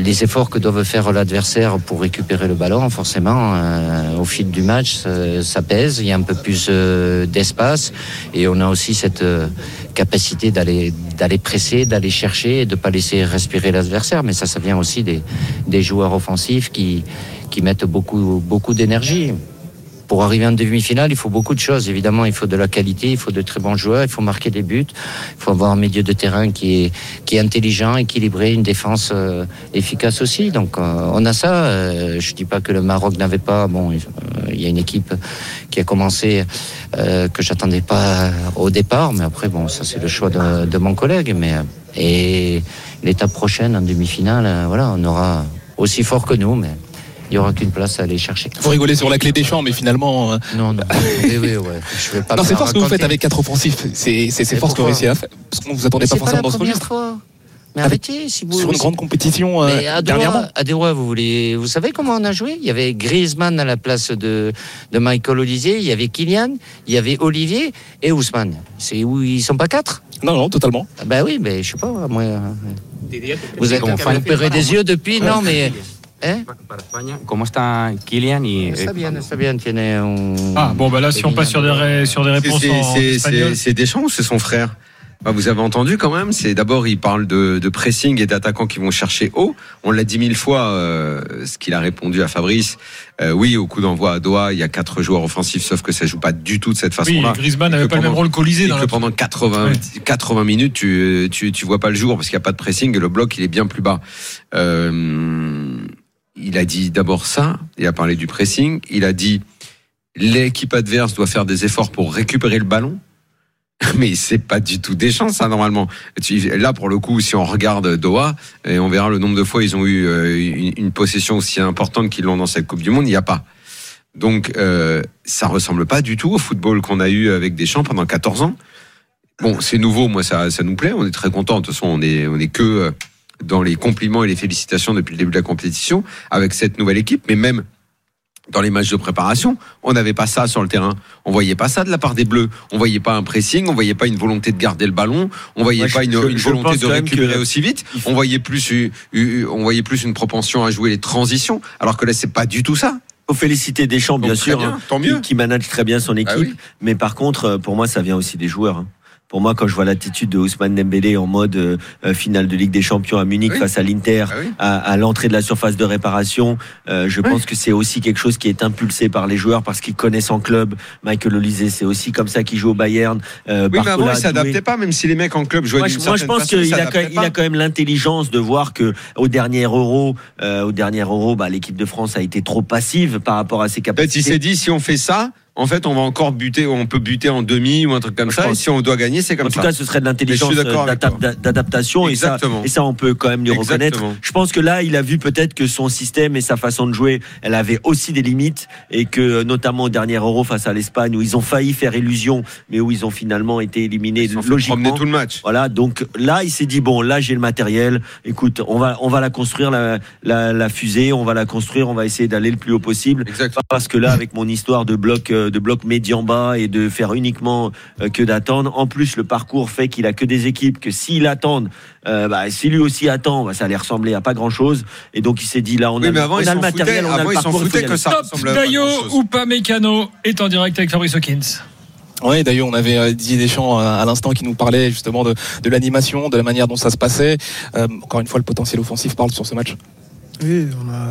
les efforts que doivent faire l'adversaire pour récupérer le ballon, forcément, au fil du match, ça pèse. Il y a un peu plus d'espace et on a aussi cette capacité d'aller presser, d'aller chercher et de ne pas laisser respirer l'adversaire. Mais ça vient aussi des joueurs offensifs qui mettent beaucoup d'énergie. Pour arriver en demi-finale, il faut beaucoup de choses. Évidemment, il faut de la qualité, il faut de très bons joueurs, il faut marquer des buts, il faut avoir un milieu de terrain qui est intelligent, équilibré, une défense efficace aussi. Donc, on a ça. Je dis pas que le Maroc n'avait pas. Bon, il y a une équipe qui a commencé que j'attendais pas au départ, mais après, bon, ça c'est le choix de mon collègue. Et l'étape prochaine en demi-finale, voilà, on aura aussi fort que nous, mais il n'y aura qu'une place à aller chercher. Faut rigoler sur la clé des champs, mais finalement. Non. Oui, ouais. Je vais pas. Non, c'est fort ce que vous faites avec 4 offensifs. C'est fort ce que vous réussissez à faire. Parce qu'on vous attendait pas forcément dans ce registre. Mais arrêtez, si vous. Sur une grande compétition dernièrement. À Deroy, vous savez comment on a joué ? Il y avait Griezmann à la place de Michael Olise, il y avait Kylian, il y avait Olivier et Ousmane. C'est où ils sont pas 4 ? Non, totalement. Ben oui, mais je sais pas, moi. Vous êtes opéré des yeux depuis, non, mais. Para España, ¿cómo está Kylian y Está bien, tiene un... Ah bon, bah là, si on passe sur des réponses en espagnol. C'est Deschamps ou c'est son frère ? Vous avez entendu quand même, d'abord il parle de pressing et d'attaquants qui vont chercher haut. On l'a dit 1000 fois, ce qu'il a répondu à Fabrice. Oui, au coup d'envoi à Doha, il y a 4 joueurs offensifs, sauf que ça joue pas du tout de cette façon-là. Oui, Griezmann n'avait pas le même rôle qu'Olise. Pendant 80 minutes, tu vois pas le jour parce qu'il y a pas de pressing et le bloc il est bien plus bas. Il a dit d'abord ça, il a parlé du pressing, il a dit l'équipe adverse doit faire des efforts pour récupérer le ballon. Mais c'est pas du tout Deschamps, ça, normalement. Là, pour le coup, si on regarde Doha, et on verra le nombre de fois ils ont eu une possession aussi importante qu'ils l'ont dans cette Coupe du Monde, il n'y a pas. Donc, ça ressemble pas du tout au football qu'on a eu avec Deschamps pendant 14 ans. Bon, c'est nouveau, moi, ça nous plaît, on est très contents. De toute façon, on est que dans les compliments et les félicitations depuis le début de la compétition avec cette nouvelle équipe, mais même dans les matchs de préparation, on n'avait pas ça sur le terrain. On voyait pas ça de la part des Bleus. On voyait pas un pressing, on voyait pas une volonté de garder le ballon, on voyait pas une volonté de récupérer aussi vite. On voyait plus une propension à jouer les transitions, alors que là c'est pas du tout ça. Faut féliciter Deschamps, bien sûr, tant mieux. Qui manage très bien son équipe. Oui. Mais par contre, pour moi, ça vient aussi des joueurs. Pour moi, quand je vois l'attitude de Ousmane Dembélé en mode finale de Ligue des Champions à Munich face à l'Inter, à l'entrée de la surface de réparation, je pense que c'est aussi quelque chose qui est impulsé par les joueurs parce qu'ils connaissent en club. Michael Olise, c'est aussi comme ça qu'il joue au Bayern. Oui, mais avant, il s'adaptait pas, même si les mecs en club jouaient d'une certaine façon. Moi, je pense qu'il a quand même l'intelligence de voir que au dernier Euro, l'équipe de France a été trop passive par rapport à ses capacités. Peut-être il s'est dit, si on fait ça, en fait, on va encore buter, on peut buter en demi ou un truc comme ça. Et si on doit gagner, c'est comme ça. En tout cas, ce serait de l'intelligence d'adaptation. Et ça, on peut quand même lui reconnaître. Je pense que là, il a vu peut-être que son système et sa façon de jouer, elle avait aussi des limites. Et que, notamment au dernier Euro face à l'Espagne, où ils ont failli faire illusion, mais où ils ont finalement été éliminés logiquement. Promener tout le match. Voilà. Donc là, il s'est dit, bon, là, j'ai le matériel. Écoute, on va la construire, la fusée. On va la construire. On va essayer d'aller le plus haut possible. Exactement. Parce que là, avec mon histoire de bloc médian bas et de faire uniquement que d'attendre. En plus, le parcours fait qu'il a que des équipes que s'il attend, si lui aussi attend, ça allait ressembler à pas grand chose. Et donc il s'est dit là, on a le matériel, on a le parcours. Que ça ressemble à pas Dayo grand chose. Upamecano est en direct avec Fabrice Hawkins. Oui, d'ailleurs, on avait Didier Deschamps à l'instant qui nous parlait justement de l'animation, de la manière dont ça se passait. Encore une fois, le potentiel offensif parle sur ce match. Oui,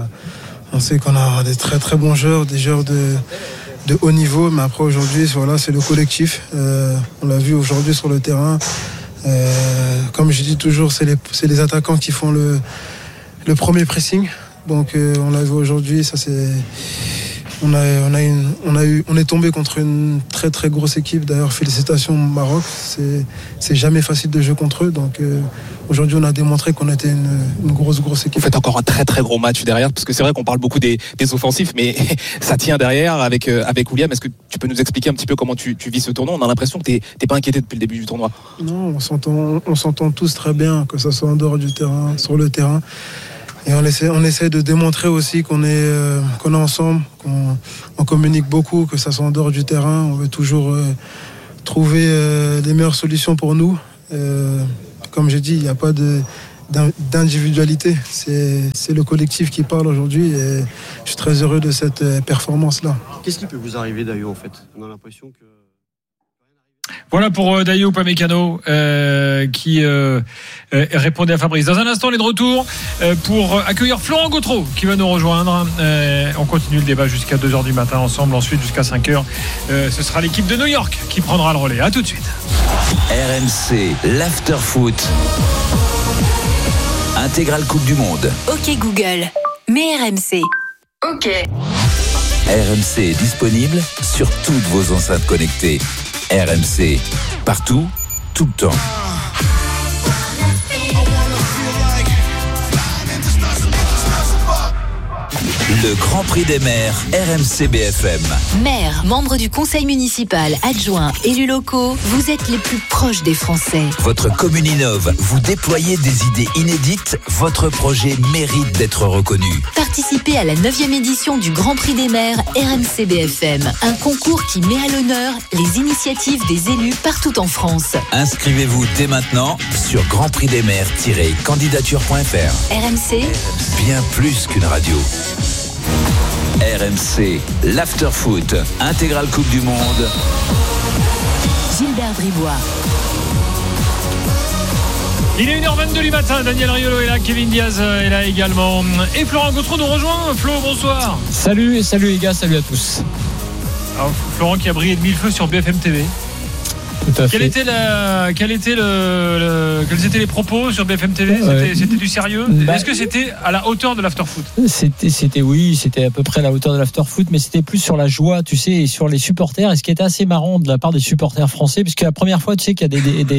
on sait qu'on a des très très bons joueurs, des joueurs de haut niveau, mais après aujourd'hui, voilà, c'est le collectif. On l'a vu aujourd'hui sur le terrain. Comme je dis toujours, c'est les attaquants qui font le premier pressing. Donc on l'a vu aujourd'hui, ça c'est. On est tombé contre une très très grosse équipe. D'ailleurs, félicitations Maroc. C'est jamais facile de jouer contre eux. Donc aujourd'hui, on a démontré qu'on était une grosse équipe. Vous faites encore un très très gros match derrière, parce que c'est vrai qu'on parle beaucoup des offensifs, mais ça tient derrière avec William. Est-ce que tu peux nous expliquer un petit peu comment tu vis ce tournoi ? On a l'impression que t'es pas inquiété depuis le début du tournoi. Non, on s'entend tous très bien, que ça soit en dehors du terrain, sur le terrain. Et on essaie de démontrer aussi qu'on est ensemble, qu'on communique beaucoup, que ça soit en dehors du terrain. On veut toujours trouver les meilleures solutions pour nous. Comme j'ai dit, il n'y a pas de d'individualité. C'est le collectif qui parle aujourd'hui et je suis très heureux de cette performance-là. Qu'est-ce qui peut vous arriver d'ailleurs en fait ? On a l'impression que... Voilà pour Dayot Upamecano qui répondait à Fabrice. Dans un instant, on est de retour pour accueillir Florent Gautreau qui va nous rejoindre. On continue le débat jusqu'à 2h du matin ensemble. Ensuite, jusqu'à 5h, ce sera l'équipe de New York qui prendra le relais. À tout de suite. RMC, l'after-foot. Intégrale Coupe du Monde. Ok Google, mets RMC. Ok. RMC est disponible sur toutes vos enceintes connectées. RMC, partout, tout le temps. Le Grand Prix des maires, RMC BFM. Maire, membre du conseil municipal, adjoint, élus locaux, vous êtes les plus proches des Français. Votre commune innove, vous déployez des idées inédites, votre projet mérite d'être reconnu. Participez à la 9e édition du Grand Prix des maires RMC BFM, un concours qui met à l'honneur les initiatives des élus partout en France. Inscrivez-vous dès maintenant sur grandprixdesmaires-candidature.fr. RMC, bien plus qu'une radio. RMC, l'after-foot, intégrale Coupe du Monde. Gilbert Bribois. Il est 1h22 du matin, Daniel Riolo est là, Kevin Diaz est là également. Et Florent Gautreau nous rejoint. Flo, bonsoir. Salut les gars, salut à tous. Alors, Florent qui a brillé de mille feux sur BFM TV. Tout à fait. Quels étaient les propos sur BFM TV ? C'était du sérieux ? Est-ce que c'était à la hauteur de l'after-foot ? C'était à peu près à la hauteur de l'after-foot, mais c'était plus sur la joie, tu sais, et sur les supporters. Et ce qui était assez marrant de la part des supporters français, puisque la première fois, tu sais, qu'il y a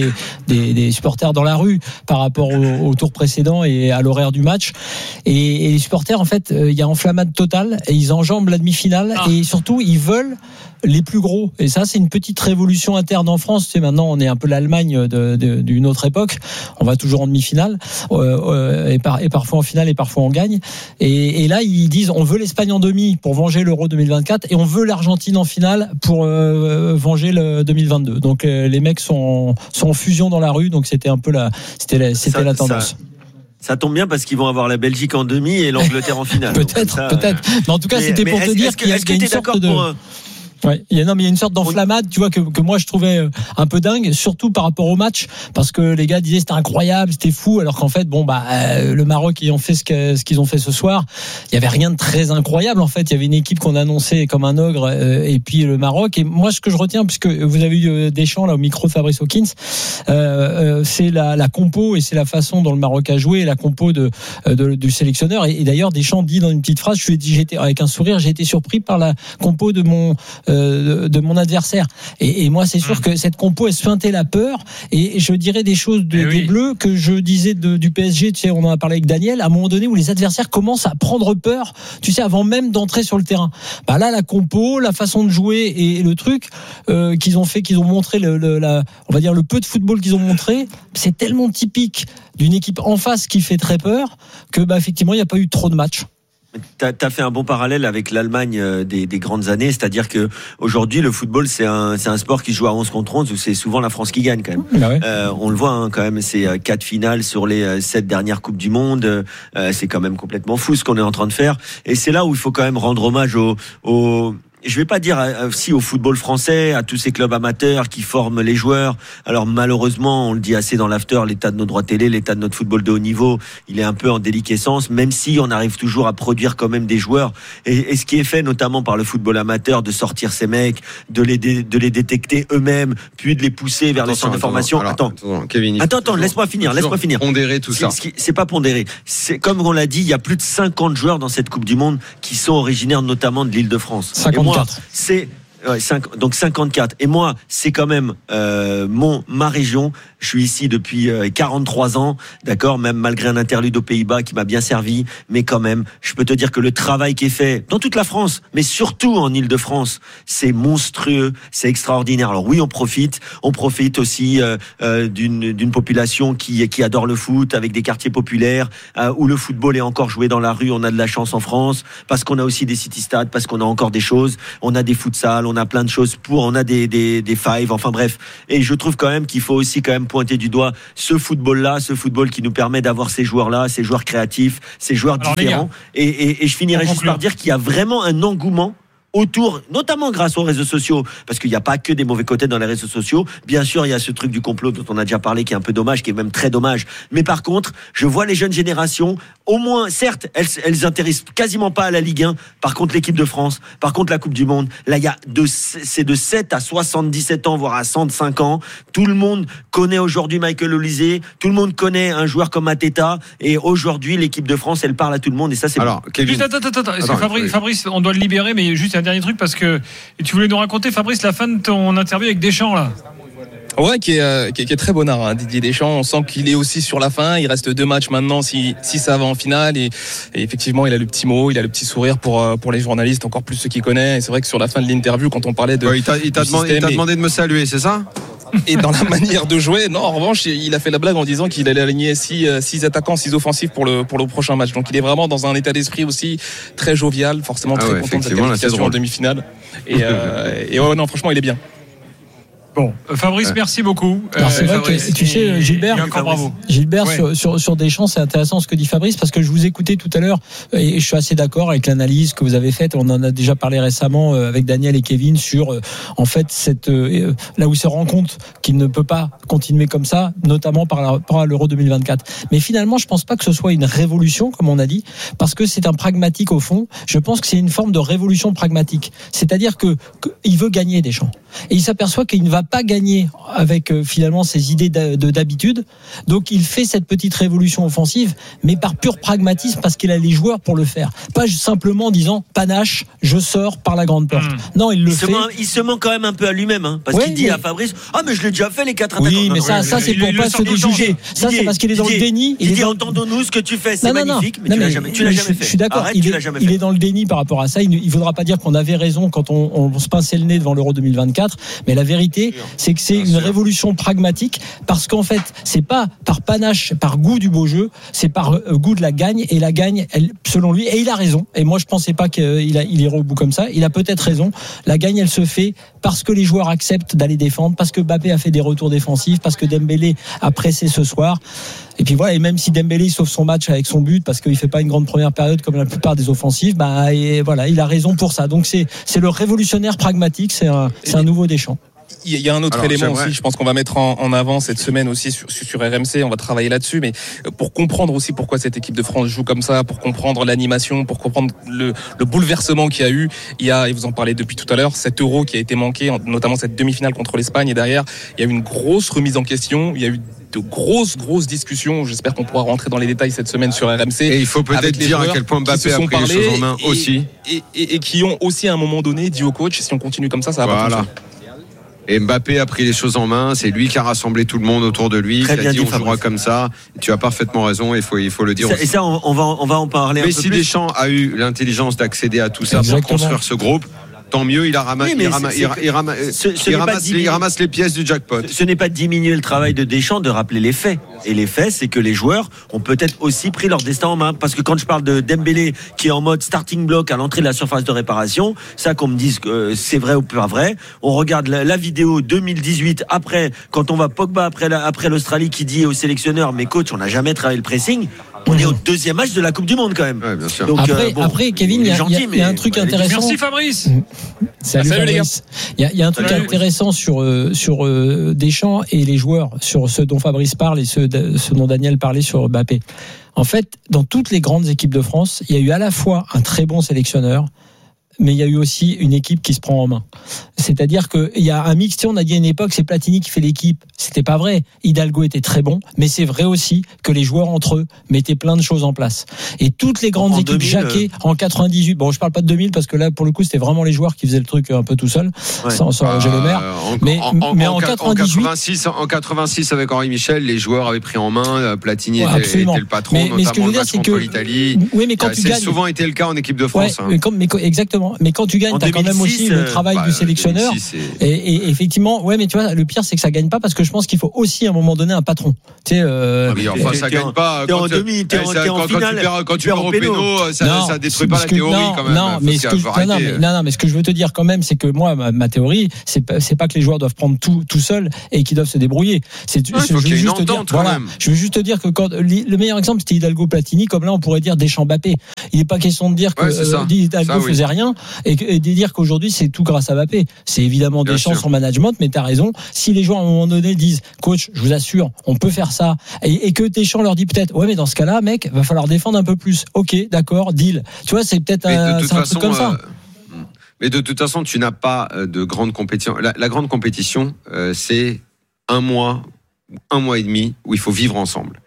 des supporters dans la rue par rapport au tour précédent et à l'horaire du match. Et les supporters, en fait, il y a enflammade totale et ils enjambent la demi-finale et surtout, ils veulent les plus gros. Et ça, c'est une petite révolution interne en France. Tu sais, maintenant, on est un peu l'Allemagne d'une autre époque. On va toujours en demi-finale, et parfois en finale, et parfois on gagne. Et là, ils disent, on veut l'Espagne en demi pour venger l'Euro 2024, et on veut l'Argentine en finale pour venger le 2022. Donc, les mecs sont en fusion dans la rue. Donc, c'était un peu la tendance. Ça tombe bien parce qu'ils vont avoir la Belgique en demi et l'Angleterre en finale. Peut-être. Mais en tout cas, c'était pour te dire qu'il y a une sorte de... Ouais, il y a une sorte d'enflammade, tu vois, que moi je trouvais un peu dingue, surtout par rapport au match, parce que les gars disaient c'était incroyable, c'était fou, alors qu'en fait, le Maroc ayant fait ce qu'ils ont fait ce soir, il y avait rien de très incroyable. En fait, il y avait une équipe qu'on annonçait comme un ogre, et puis le Maroc. Et moi, ce que je retiens, puisque vous avez eu Deschamps là au micro de Fabrice Hawkins, c'est la compo et c'est la façon dont le Maroc a joué, et la compo du sélectionneur. Et d'ailleurs, Deschamps dit dans une petite phrase, j'étais avec un sourire, j'ai été surpris par la compo de mon adversaire. Et moi, c'est sûr que cette compo, elle suintait la peur. Et je dirais des choses des Bleus que je disais du PSG. Tu sais, on en a parlé avec Daniel. À un moment donné où les adversaires commencent à prendre peur, tu sais, avant même d'entrer sur le terrain. Bah là, la compo, la façon de jouer et le truc qu'ils ont montré, on va dire le peu de football qu'ils ont montré, c'est tellement typique d'une équipe en face qui fait très peur que, effectivement, il n'y a pas eu trop de matchs. T'as fait un bon parallèle avec l'Allemagne des grandes années, c'est-à-dire que aujourd'hui le football c'est un sport qui se joue à 11 contre 11 où c'est souvent la France qui gagne quand même. On le voit quand même, c'est 4 finales sur les 7 dernières Coupes du Monde, c'est quand même complètement fou ce qu'on est en train de faire, et c'est là où il faut quand même rendre hommage je vais pas dire si au football français, à tous ces clubs amateurs qui forment les joueurs. Alors malheureusement, on le dit assez dans l'after, l'état de nos droits télé, l'état de notre football de haut niveau, il est un peu en déliquescence, même si on arrive toujours à produire quand même des joueurs. Et ce qui est fait notamment par le football amateur, de sortir ces mecs, de les détecter eux-mêmes, puis de les pousser vers les centres de formation. Attends, Kevin, laisse-moi finir. Pondérer tout ça. C'est pas pondéré. C'est comme on l'a dit, il y a plus de 50 joueurs dans cette Coupe du Monde qui sont originaires notamment de l'Île-de-France. 54. C'est donc 54. Et moi, c'est quand même ma région. Je suis ici depuis 43 ans, d'accord, même malgré un interlude aux Pays-Bas qui m'a bien servi, mais quand même, je peux te dire que le travail qui est fait dans toute la France, mais surtout en Île-de-France, c'est monstrueux, c'est extraordinaire. Alors oui, on profite aussi d'une population qui adore le foot, avec des quartiers populaires où le football est encore joué dans la rue. On a de la chance en France parce qu'on a aussi des city-stades, parce qu'on a encore des choses. On a des futsal, on on a plein de choses on a des fives, enfin bref. Et je trouve quand même qu'il faut aussi quand même pointer du doigt ce football qui nous permet d'avoir ces joueurs-là, ces joueurs créatifs, ces joueurs différents. Et je finirai juste par dire qu'il y a vraiment un engouement autour, notamment grâce aux réseaux sociaux, parce qu'il n'y a pas que des mauvais côtés dans les réseaux sociaux. Bien sûr, il y a ce truc du complot dont on a déjà parlé, qui est un peu dommage, qui est même très dommage. Mais par contre, je vois les jeunes générations, au moins, certes, elles intéressent quasiment pas à la Ligue 1. Par contre, l'équipe de France, par contre, la Coupe du Monde, là, c'est de 7 à 77 ans, voire à 105 ans. Tout le monde connaît aujourd'hui Michael Olise. Tout le monde connaît un joueur comme Mateta. Et aujourd'hui, l'équipe de France, elle parle à tout le monde. Et ça, c'est alors, Kevin. Attends. Fabrice, on doit le libérer, mais juste un dernier truc, parce que tu voulais nous raconter, Fabrice, la fin de ton interview avec Deschamps là. Ouais, qui est très bonnard, hein, Didier Deschamps. On sent qu'il est aussi sur la fin. Il reste 2 matchs maintenant si ça va en finale. Et effectivement, il a le petit mot, il a le petit sourire pour les journalistes, encore plus ceux qui connaissent. Et c'est vrai que sur la fin de l'interview, quand on parlait de. Ouais, il t'a demandé de me saluer, c'est ça? Et dans la manière de jouer, non, en revanche, il a fait la blague en disant qu'il allait aligner 6 attaquants, 6 offensifs pour le prochain match. Donc il est vraiment dans un état d'esprit aussi très jovial, forcément très content de cette qualification en demi-finale. Et ouais, non, franchement, il est bien. Bon, Fabrice, merci beaucoup. C'est vrai que, tu sais, Gilbert, sur Deschamps, c'est intéressant ce que dit Fabrice, parce que je vous écoutais tout à l'heure et je suis assez d'accord avec l'analyse que vous avez faite. On en a déjà parlé récemment avec Daniel et Kevin sur, en fait, là où il se rend compte qu'il ne peut pas continuer comme ça, notamment par rapport à l'Euro 2024. Mais finalement, je pense pas que ce soit une révolution, comme on a dit, parce que c'est un pragmatique au fond. Je pense que c'est une forme de révolution pragmatique. C'est-à-dire qu'il veut gagner Deschamps. Et il s'aperçoit qu'il ne va pas gagner avec finalement ses idées d'habitude. Donc il fait cette petite révolution offensive, mais par pur pragmatisme, parce qu'il a les joueurs pour le faire. Pas simplement en disant panache, je sors par la grande porte. Non, il fait. Il se ment quand même un peu à lui-même, hein, parce qu'il dit à Fabrice, mais je l'ai déjà fait les 4 attaquants. Oui, mais ça c'est pour pas se déjuger. Ça c'est parce qu'il est dans le déni. Il dit entendons-nous, ce que tu fais, c'est magnifique, mais tu l'as jamais fait. Je suis d'accord. Il est dans le déni par rapport à ça. Il faudra pas dire qu'on avait raison quand on se pinçait le nez devant l'Euro 2024. Mais la vérité, c'est que c'est une révolution pragmatique, parce qu'en fait, c'est pas par panache, par goût du beau jeu, c'est par goût de la gagne. Et la gagne, selon lui, et il a raison. Et moi, je pensais pas qu'il irait au bout comme ça. Il a peut-être raison. La gagne, elle se fait parce que les joueurs acceptent d'aller défendre, parce que Mbappé a fait des retours défensifs, parce que Dembélé a pressé ce soir. Et puis voilà, et même si Dembélé sauve son match avec son but, parce qu'il fait pas une grande première période comme la plupart des offensifs, et voilà, il a raison pour ça. Donc c'est le révolutionnaire pragmatique, c'est un nouveau Deschamps. Il y a un autre élément aussi, je pense qu'on va mettre en avant cette semaine aussi sur RMC, on va travailler là-dessus, mais pour comprendre aussi pourquoi cette équipe de France joue comme ça, pour comprendre l'animation, pour comprendre le bouleversement qu'il y a eu, et vous en parlez depuis tout à l'heure, cet Euro qui a été manqué, notamment cette demi-finale contre l'Espagne, et derrière, il y a eu une grosse remise en question, il y a eu de grosses discussions. J'espère qu'on pourra rentrer dans les détails cette semaine sur RMC. Et il faut peut-être dire à quel point Mbappé a pris les choses en main aussi. Et qui ont aussi à un moment donné dit au coach, si on continue comme ça va pas fonctionner. Et Mbappé a pris les choses en main, c'est lui qui a rassemblé tout le monde autour de lui, qui a dit on jouera comme ça. Tu as parfaitement raison, il faut le dire aussi. Et ça, on va en parler un peu plus. Mais si Deschamps a eu l'intelligence d'accéder à tout ça pour construire ce groupe, tant mieux, il ramasse les pièces du jackpot. Ce n'est pas diminuer le travail de Deschamps de rappeler les faits. Et les faits, c'est que les joueurs ont peut-être aussi pris leur destin en main. Parce que quand je parle de Dembélé qui est en mode starting block à l'entrée de la surface de réparation, ça qu'on me dise que c'est vrai ou pas vrai. On regarde la vidéo 2018 après, quand on va Pogba après l'Australie qui dit au sélectionneur, mais coach, on n'a jamais travaillé le pressing. On est au 2e match de la Coupe du Monde quand même. Ouais, bien sûr. Donc, après, Kevin, il y a un truc intéressant. Merci Fabrice. Salut les gars. Il y a un truc intéressant sur Deschamps et les joueurs, sur ce dont Fabrice parle et ce dont Daniel parlait sur Mbappé. En fait, dans toutes les grandes équipes de France, il y a eu à la fois un très bon sélectionneur, mais il y a eu aussi une équipe qui se prend en main. C'est-à-dire qu'il y a un mix. On a dit à une époque, c'est Platini qui fait l'équipe. C'était pas vrai. Hidalgo était très bon, mais c'est vrai aussi que les joueurs entre eux mettaient plein de choses en place. Et toutes les grandes équipes, Jacquet en 98. Bon, je parle pas de 2000 parce que là, pour le coup, c'était vraiment les joueurs qui faisaient le truc un peu tout seul, sans Roger Le Maire. Mais en 98, en 86 avec Henri Michel, les joueurs avaient pris en main. Platini était le patron, mais notamment ce que je veux dire, contre l'Italie. Oui, mais quand tu gagnes, souvent été le cas en équipe de France. Mais exactement. Exactement. Mais quand tu gagnes, t'as quand même aussi le travail du sélectionneur. 2006, et effectivement, ouais, mais tu vois, le pire, c'est que ça gagne pas parce que je pense qu'il faut aussi à un moment donné un patron. Tu sais, mais enfin, ça gagne pas. T'es en demi, t'es en finale. Quand tu perds au péno, ça détruit pas la théorie quand même. Non, mais ce que je veux te dire quand même, c'est que moi, ma théorie, c'est pas que les joueurs doivent prendre tout seuls et qu'ils doivent se débrouiller. Je veux juste te dire que quand le meilleur exemple, c'était Hidalgo Platini, comme là, on pourrait dire Deschamps Mbappé. Il n'est pas question de dire que Hidalgo faisait rien et de dire qu'aujourd'hui, c'est tout grâce à Mbappé. C'est évidemment Deschamps, son management, mais t'as raison. Si les joueurs, à un moment donné, disent, coach, je vous assure, on peut faire ça, et que Deschamps leur dit peut-être, ouais, mais dans ce cas-là, mec, va falloir défendre un peu plus. Ok, d'accord, deal. Tu vois, c'est peut-être un truc comme ça. Mais de toute façon, tu n'as pas de grande compétition. La grande compétition, c'est un mois et demi où il faut vivre ensemble.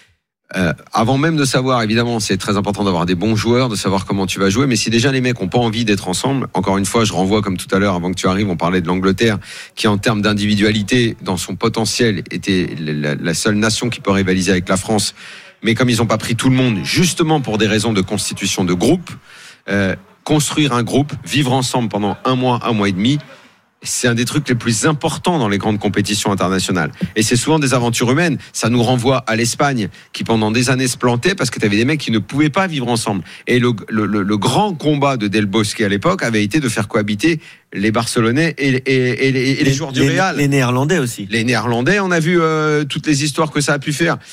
Avant même de savoir, évidemment, c'est très important d'avoir des bons joueurs, de savoir comment tu vas jouer, mais si déjà les mecs ont pas envie d'être ensemble, encore une fois, je renvoie comme tout à l'heure, avant que tu arrives, on parlait de l'Angleterre, qui en termes d'individualité, dans son potentiel, était la seule nation qui peut rivaliser avec la France, mais comme ils n'ont pas pris tout le monde, justement pour des raisons de constitution de groupe, construire un groupe, vivre ensemble pendant un mois et demi, c'est un des trucs les plus importants dans les grandes compétitions internationales. Et c'est souvent des aventures humaines. Ça nous renvoie à l'Espagne, qui pendant des années se plantait parce que tu avais des mecs qui ne pouvaient pas vivre ensemble. Et le grand combat de Del Bosque à l'époque avait été de faire cohabiter les Barcelonais et les joueurs du Real. Les Néerlandais aussi. Les Néerlandais, on a vu toutes les histoires que ça a pu faire.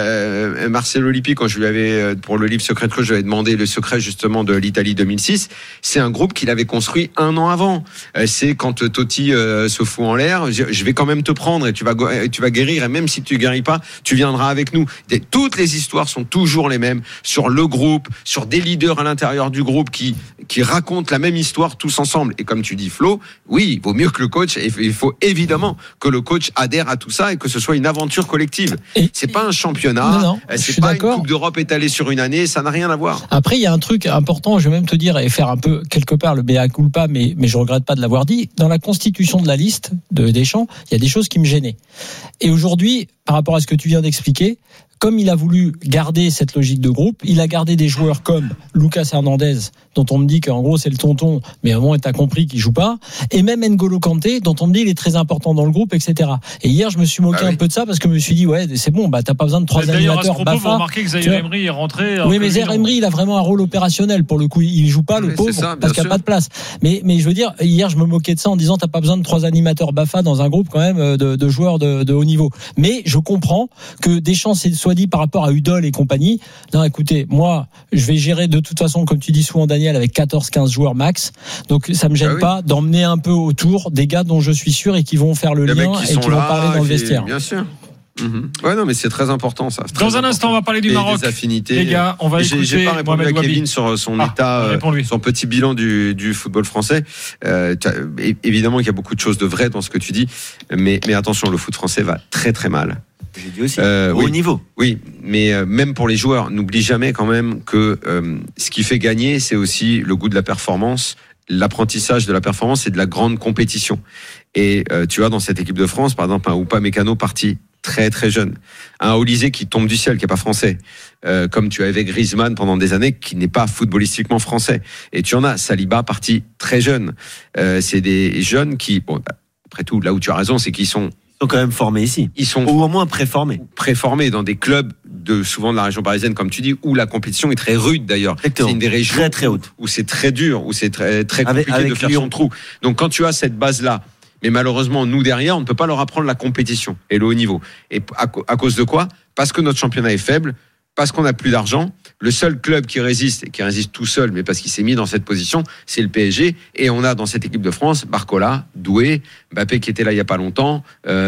Marcelo Lippi, quand je lui avais, pour le livre Secret de Coach, je lui avais demandé le secret justement de l'Italie 2006. C'est un groupe qu'il avait construit un an avant. C'est quand Totti se fout en l'air, je vais quand même te prendre et tu vas guérir, et même si tu guéris pas, tu viendras avec nous. Toutes les histoires sont toujours les mêmes, sur le groupe, sur des leaders à l'intérieur du groupe qui racontent la même histoire tous ensemble. Et comme tu dis, Flo, oui, il vaut mieux que le coach, et il faut évidemment que le coach adhère à tout ça et que ce soit une aventure collective. C'est pas un championnat, c'est pas une Coupe d'Europe étalée sur une année, ça n'a rien à voir. Après, il y a un truc important, je vais même te dire, et faire un peu quelque part le mea culpa, mais je regrette pas de l'avoir dit. Dans la constitution de la liste de Deschamps, il y a des choses qui me gênaient. Et aujourd'hui, par rapport à ce que tu viens d'expliquer, comme il a voulu garder cette logique de groupe, il a gardé des joueurs comme Lucas Hernandez, dont on me dit qu'en gros c'est le tonton, mais à un moment t'as compris qu'il joue pas, et même N'Golo Kanté, dont on me dit il est très important dans le groupe, etc. Et hier je me suis moqué un peu de ça parce que je me suis dit ouais c'est bon, t'as pas besoin de trois animateurs. D'ailleurs, vous remarquez que Zaïre Emery est rentré. Oui, mais Zaïre Emery il a vraiment un rôle opérationnel pour le coup, il joue pas le pauvre parce qu'il n'y a pas de place. Mais je veux dire, hier je me moquais de ça en disant t'as pas besoin de trois animateurs Bafa dans un groupe quand même de joueurs de haut niveau. Mais je comprends que Deschamps soit dit par rapport à Udol et compagnie. Non, écoutez, moi, je vais gérer de toute façon, comme tu dis souvent, Daniel, avec 14-15 joueurs max. Donc, ça me gêne pas d'emmener un peu autour des gars dont je suis sûr et qui vont faire le lien et qui vont parler dans le vestiaire. Bien sûr. Ouais, non, mais c'est très important, ça. Dans un instant, on va parler du Maroc. Des affinités. Les gars, on va écouter. J'ai pas répondu à Kevin sur son état, son petit bilan du football français. Évidemment qu'il y a beaucoup de choses de vraies dans ce que tu dis, mais attention, le foot français va très très mal. J'ai dit aussi, au niveau. Oui, mais même pour les joueurs, n'oublie jamais quand même que ce qui fait gagner, c'est aussi le goût de la performance, l'apprentissage de la performance et de la grande compétition. Et tu as dans cette équipe de France, par exemple, un Upamecano parti très très jeune, un Olysée qui tombe du ciel, qui est pas français, comme tu avais Griezmann pendant des années, qui n'est pas footballistiquement français. Et tu en as Saliba parti très jeune. C'est des jeunes qui, bon, après tout, là où tu as raison, c'est qu'ils sont quand même formés ici. Ils sont ou au moins préformés. Préformés dans des clubs souvent de la région parisienne, comme tu dis, où la compétition est très rude d'ailleurs. Exactement. C'est une des régions très très haute, où c'est très dur, où c'est très très compliqué avec de faire son trou. Donc quand tu as cette base là, mais malheureusement nous derrière, on ne peut pas leur apprendre la compétition et le haut niveau. Et à cause de quoi ? Parce que notre championnat est faible, parce qu'on n'a plus d'argent. Le seul club qui résiste, et qui résiste tout seul, mais parce qu'il s'est mis dans cette position, c'est le PSG. Et on a dans cette équipe de France Barcola, Doué, Mbappé qui était là il y a pas longtemps,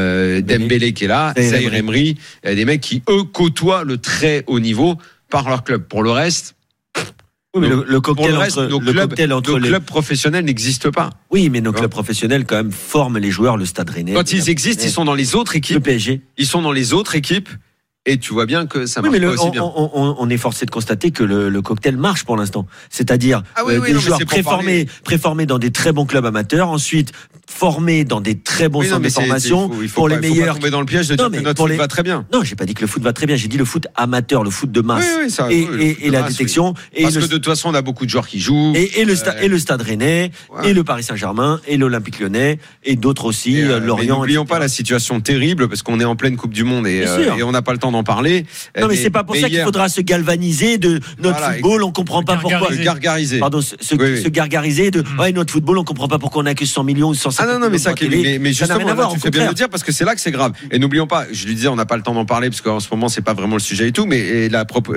Dembélé qui est là, Zaïre Emery, des mecs qui eux côtoient le très haut niveau par leur club. Pour le reste, oui, mais le cocktail entre nos clubs professionnels n'existent pas. Oui, mais nos clubs professionnels quand même forment les joueurs, le Stade Rennais. Quand ils existent, ils sont dans les autres équipes. Le PSG, ils sont dans les autres équipes. Et tu vois bien que ça marche pas aussi bien. On est forcé de constater que le cocktail marche pour l'instant. C'est-à-dire des joueurs préformés dans des très bons clubs amateurs, ensuite formés dans des très bons centres de formation. Il faut les meilleurs. Tomber dans le piège de dire que notre foot va très bien. Non, j'ai pas dit que le foot va très bien. J'ai dit le foot amateur, le foot de masse et la détection. Parce que de toute façon, on a beaucoup de joueurs qui jouent. Et le Stade Rennais, et le Paris Saint-Germain, et l'Olympique Lyonnais, et d'autres aussi, Lorient. N'oublions pas la situation terrible parce qu'on est en pleine Coupe du Monde et on n'a pas le temps d'en parler. Non, mais c'est pas pour ça qu'il faudra se galvaniser de notre football. On comprend pas pourquoi. Se gargariser. Pardon, se gargariser de notre football. On comprend pas pourquoi on a que 100 millions ou 150 millions. Non, mais ça, mais justement, là, tu fais bien de le dire parce que c'est là que c'est grave. Et n'oublions pas, je lui disais, on n'a pas le temps d'en parler parce qu'en ce moment, c'est pas vraiment le sujet et tout, mais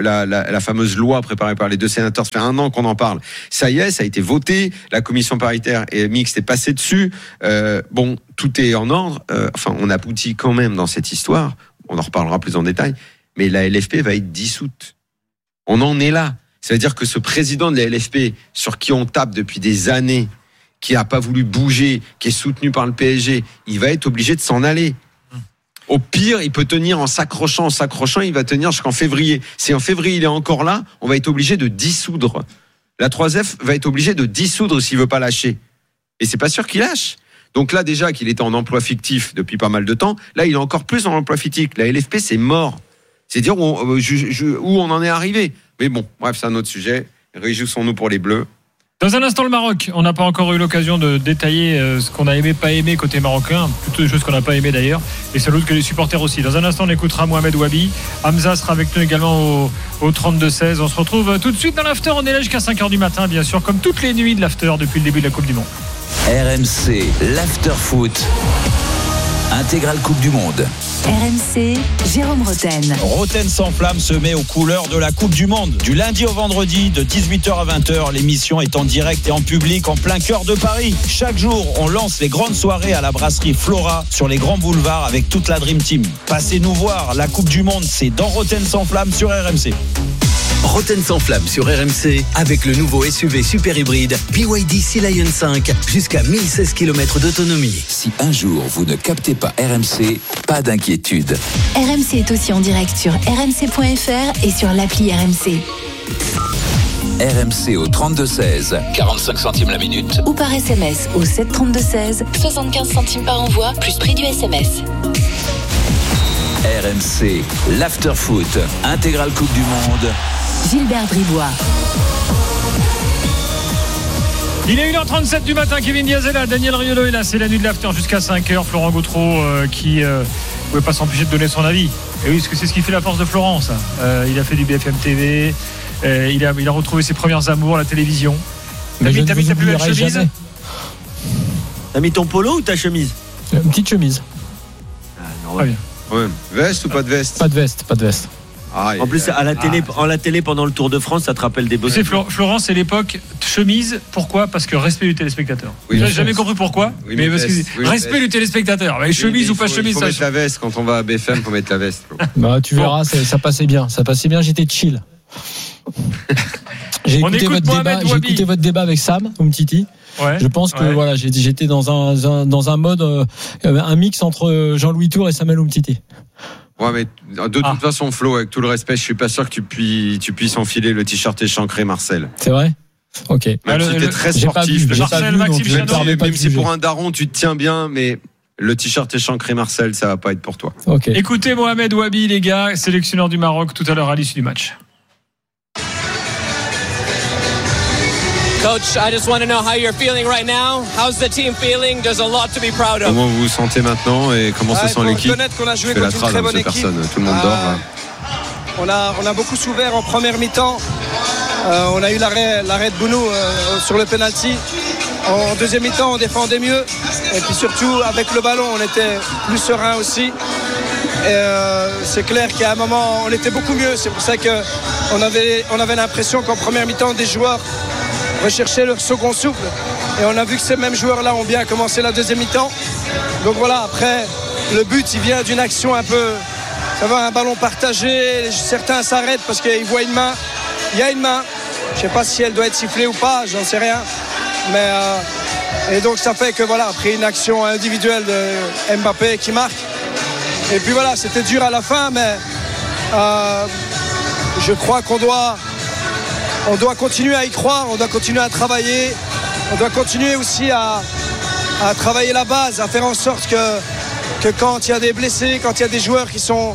la fameuse loi préparée par les 2 sénateurs, ça fait 1 an qu'on en parle. Ça y est, ça a été voté. La commission paritaire et mixte est passée dessus. Bon, tout est en ordre. Enfin, on aboutit quand même dans cette histoire. On en reparlera plus en détail. Mais la LFP va être dissoute. On en est là. Ça veut dire que ce président de la LFP, sur qui on tape depuis des années, qui n'a pas voulu bouger, qui est soutenu par le PSG, il va être obligé de s'en aller. Au pire, il peut tenir en s'accrochant, il va tenir jusqu'en février. Si en février il est encore là, on va être obligé de dissoudre. La 3F va être obligée de dissoudre s'il veut pas lâcher. Et c'est pas sûr qu'il lâche. Donc là, déjà qu'il était en emploi fictif depuis pas mal de temps, là il est encore plus en emploi fictif. La LFP, c'est mort. C'est dire où on en est arrivé. Mais bon, bref, c'est un autre sujet. Réjouissons-nous pour les Bleus. Dans un instant, le Maroc. On n'a pas encore eu l'occasion de détailler ce qu'on a aimé, pas aimé côté marocain. Plutôt des choses qu'on n'a pas aimé d'ailleurs. Et c'est l'autre que les supporters aussi. Dans un instant, on écoutera Mohamed Wabi. Hamza sera avec nous également au 32-16. On se retrouve tout de suite dans l'after. On est là jusqu'à 5h du matin, bien sûr, comme toutes les nuits de l'after depuis le début de la Coupe du Monde. RMC, l'after foot. Intégrale Coupe du Monde. RMC, Jérôme Roten. Roten s'enflamme se met aux couleurs de la Coupe du Monde. Du lundi au vendredi, de 18h à 20h, l'émission est en direct et en public en plein cœur de Paris. Chaque jour, on lance les grandes soirées à la brasserie Flora sur les grands boulevards avec toute la Dream Team. Passez nous voir, la Coupe du Monde, c'est dans Roten s'enflamme sur RMC. Roten s'enflamme sur RMC avec le nouveau SUV super hybride BYD Sea Lion 5 jusqu'à 1016 km d'autonomie. Si un jour vous ne captez pas RMC, pas d'inquiétude. RMC est aussi en direct sur rmc.fr et sur l'appli RMC. RMC au 32-16, 45 centimes la minute. Ou par SMS au 732-16, 75 centimes par envoi, plus prix du SMS. RMC, l'after foot, intégrale Coupe du Monde. Gilbert Bribois. Il est 1h37 du matin, Kevin Diaz est là, Daniel Riolo est là, c'est la nuit de l'after jusqu'à 5h. Florent Gautreau qui ne pouvait pas s'empêcher de donner son avis. Et oui, parce que c'est ce qui fait la force de Florent, ça. Il a fait du BFM TV, il a retrouvé ses premières amours, la télévision. T'as mis ta plus belle chemise jamais. T'as mis ton polo ou ta chemise? Une petite chemise. Très bien. Ouais. Veste ou pas de veste? Pas de veste. En plus, à la télé, pendant le Tour de France, ça te rappelle des beaux. C'est Florent, c'est l'époque chemise. Pourquoi? Parce que respect du téléspectateur. Oui, j'ai jamais compris pourquoi. Oui, mais parce que respect du téléspectateur. Mais chemise ou pas chemise, il faut mettre la veste. Quand on va à BFM, il faut mettre la veste. Bah, tu verras, ça passait bien. J'étais chill. J'ai écouté votre débat avec Sam Umtiti. Ouais, je pense que voilà, j'étais dans un mode un mix entre Jean-Louis Tour et Samuel Umtiti. Ouais, mais de toute façon, Flo, avec tout le respect, je suis pas sûr que tu puisses enfiler le t-shirt échancré Marcel. C'est vrai? Ok. Même si t'es très sportif, même si pour un daron tu te tiens bien, mais le t-shirt échancré Marcel, ça va pas être pour toi. Okay. Écoutez Mohamed Wabi, les gars, sélectionneur du Maroc, tout à l'heure à l'issue du match. Coach, I just want to know how you're feeling right now. How's the team feeling? There's a lot to be proud of. Comment vous vous sentez maintenant et comment se sent l'équipe? Reconnaître qu'on a joué contre une très bonne équipe. Tout le monde dort. On a beaucoup souffert en première mi-temps. On a eu l'arrêt de Bounou sur le penalty. En deuxième mi-temps, on défendait mieux. Et puis surtout, avec le ballon, on était plus serein aussi. Et c'est clair qu'à un moment, on était beaucoup mieux. C'est pour ça qu'on avait l'impression qu'en première mi-temps, des joueurs recherchaient leur second souffle. Et on a vu que ces mêmes joueurs-là ont bien commencé la deuxième mi-temps. Donc voilà, après, le but, il vient d'une action un peu... Ça va, un ballon partagé. Certains s'arrêtent parce qu'ils voient une main. Il y a une main. Je ne sais pas si elle doit être sifflée ou pas, j'en sais rien. Mais et donc ça fait que voilà, après une action individuelle de Mbappé qui marque. Et puis voilà, c'était dur à la fin, mais Je crois qu'on doit continuer à y croire, on doit continuer à travailler, on doit continuer aussi à travailler la base, à faire en sorte que quand il y a des blessés, quand il y a des joueurs qui sont